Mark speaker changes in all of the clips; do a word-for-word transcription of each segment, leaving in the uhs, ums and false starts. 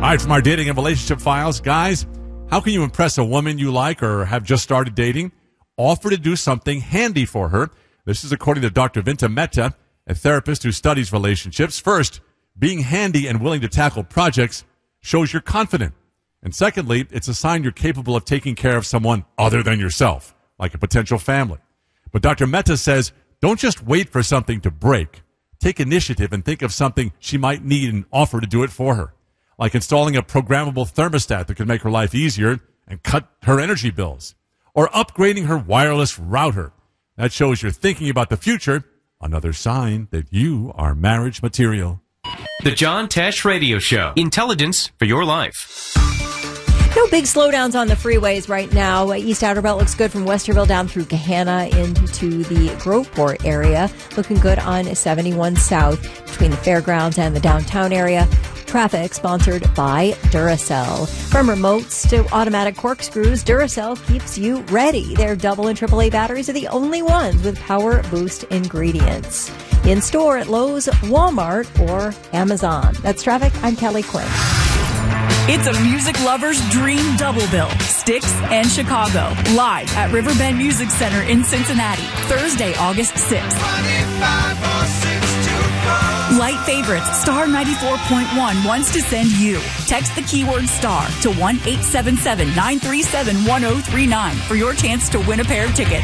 Speaker 1: right, from our dating and relationship files, guys, how can you impress a woman you like or have just started dating? Offer to do something handy for her. This is according to Doctor Vinta Mehta, a therapist who studies relationships. First, being handy and willing to tackle projects shows you're confident. And secondly, it's a sign you're capable of taking care of someone other than yourself, like a potential family. But Doctor Mehta says, don't just wait for something to break. Take initiative and think of something she might need and offer to do it for her, like installing a programmable thermostat that could make her life easier and cut her energy bills, or upgrading her wireless router. That shows you're thinking about the future, another sign that you are marriage material.
Speaker 2: The John Tesh Radio Show. Intelligence for your life.
Speaker 3: No big slowdowns on the freeways right now. East Outer Belt looks good from Westerville down through Gahanna into the Groveport area. Looking good on seventy-one South between the fairgrounds and the downtown area. Traffic sponsored by Duracell. From remotes to automatic corkscrews, Duracell keeps you ready. Their double and triple A batteries are the only ones with power boost ingredients. In store at Lowe's, Walmart, or Amazon. That's traffic. I'm Kelly Quinn.
Speaker 4: It's a music lover's dream double bill. Styx and Chicago. Live at Riverbend Music Center in Cincinnati. Thursday, August sixth. Light Favorites, Star ninety-four point one wants to send you. Text the keyword STAR to one eight seven seven, nine three seven, one zero three nine for your chance to win a pair of tickets.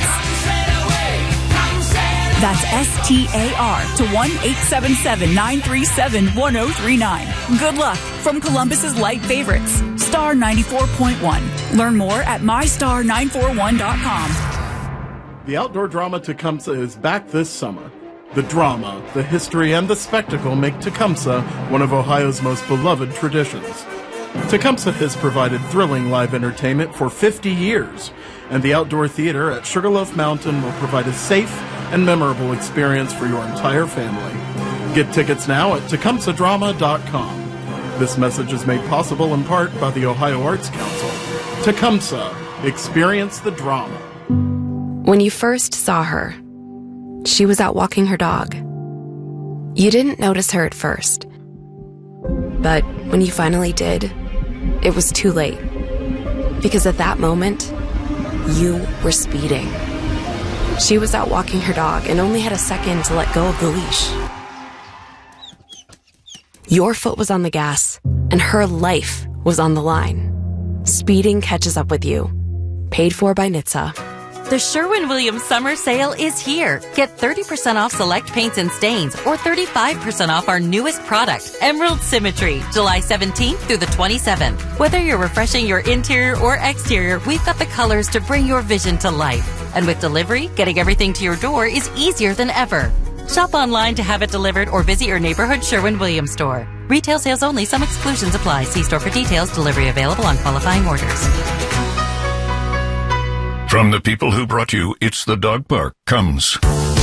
Speaker 4: That's S T A R to one eight seven seven, nine three seven, one zero three nine. Good luck from Columbus's Light Favorites, Star ninety-four point one. Learn more at my star nine four one dot com.
Speaker 5: The outdoor drama Tecumseh is back this summer. The drama, the history, and the spectacle make Tecumseh one of Ohio's most beloved traditions. Tecumseh has provided thrilling live entertainment for fifty years, and the outdoor theater at Sugarloaf Mountain will provide a safe and memorable experience for your entire family. Get tickets now at tecumseh drama dot com. This message is made possible in part by the Ohio Arts Council. Tecumseh, experience the drama.
Speaker 6: When you first saw her, she was out walking her dog. You didn't notice her at first. But when you finally did, it was too late. Because at that moment, you were speeding. She was out walking her dog and only had a second to let go of the leash. Your foot was on the gas, and her life was on the line. Speeding catches up with you. Paid for by N H T S A.
Speaker 7: The Sherwin-Williams Summer Sale is here. Get thirty percent off select paints and stains or thirty-five percent off our newest product, Emerald Symmetry, July seventeenth through the twenty-seventh. Whether you're refreshing your interior or exterior, we've got the colors to bring your vision to life. And with delivery, getting everything to your door is easier than ever. Shop online to have it delivered or visit your neighborhood Sherwin-Williams store. Retail sales only. Some exclusions apply. See store for details. Delivery available on qualifying orders.
Speaker 8: From the people who brought you It's the Dog Park comes